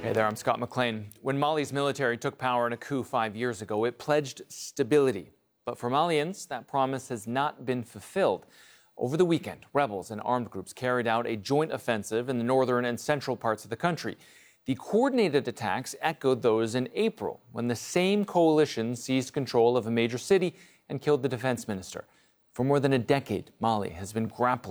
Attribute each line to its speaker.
Speaker 1: Hey there, I'm Scott McLean. When Mali's military took power in a coup 5 years ago, it pledged stability. But for Malians, that promise has not been fulfilled. Over the weekend, rebels and armed groups carried out a joint offensive in the northern and central parts of the country. The coordinated attacks echoed those in April, when the same coalition seized control of a major city and killed the defense minister. For more than a decade, Mali has been grappling